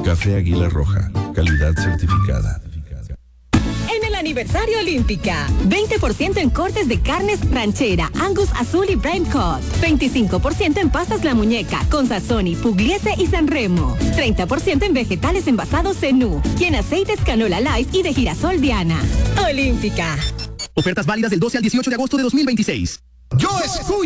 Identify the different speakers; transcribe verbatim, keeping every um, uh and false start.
Speaker 1: Café Águila Roja, calidad certificada.
Speaker 2: En el aniversario Olímpica, veinte por ciento en cortes de carnes ranchera, Angus Azul y Prime Cut. veinticinco por ciento en pastas La Muñeca, con Sazoni, Pugliese y Sanremo. treinta por ciento en vegetales envasados Zenú y en aceites Canola Life y de girasol Diana. Olímpica.
Speaker 3: Ofertas válidas del doce al dieciocho de agosto de dos mil veintiséis.
Speaker 4: Yo escucho